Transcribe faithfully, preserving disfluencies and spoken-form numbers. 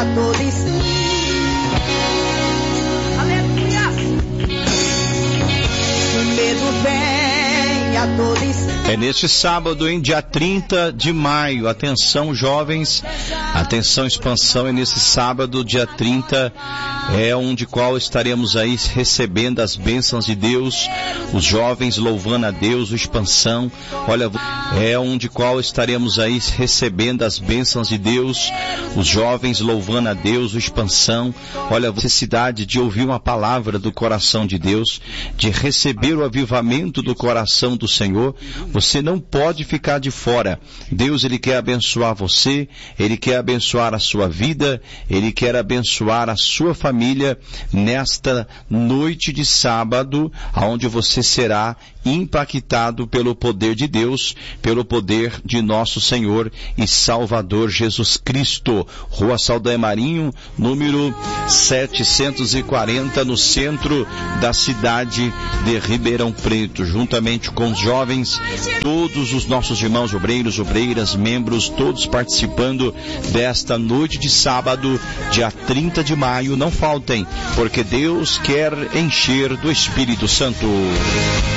a todos. Aleluia. O medo vem a todos. É neste sábado, em dia trinta de maio. Atenção, jovens. Atenção, expansão. É nesse sábado, dia trinta, é onde qual estaremos aí recebendo as bênçãos de Deus. Os jovens louvando a Deus, o expansão. Olha, é onde qual estaremos aí recebendo as bênçãos de Deus. Os jovens louvando a Deus, o expansão. Olha, a necessidade de ouvir uma palavra do coração de Deus, de receber o avivamento do coração do Senhor. Você não pode ficar de fora. Deus, Ele quer abençoar você, Ele quer abençoar a sua vida, Ele quer abençoar a sua família nesta noite de sábado, onde você será impactado pelo poder de Deus, pelo poder de nosso Senhor e Salvador Jesus Cristo. Rua Saldanha Marinho, número setecentos e quarenta, no centro da cidade de Ribeirão Preto, juntamente com os jovens, todos os nossos irmãos obreiros, obreiras, membros, todos participando desta noite de sábado, dia trinta de maio. Não faltem, porque Deus quer encher do Espírito Santo.